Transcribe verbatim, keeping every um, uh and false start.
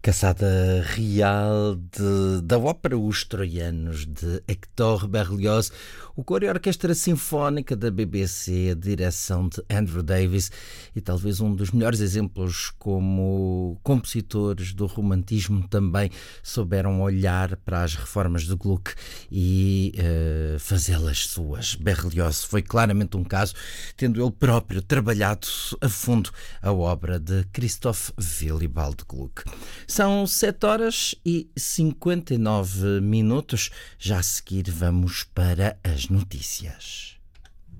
Caçada Real de, da ópera Os Troianos, de Hector Berlioz, o coro e a orquestra sinfónica da B B C, a direção de Andrew Davis, e talvez um dos melhores exemplos como compositores do romantismo também souberam olhar para as reformas de Gluck e uh, fazê-las suas. Berlioz foi claramente um caso, tendo ele próprio trabalhado a fundo a obra de Christoph Willibald Gluck. São sete horas e cinquenta e nove minutos. Já a seguir vamos para as notícias.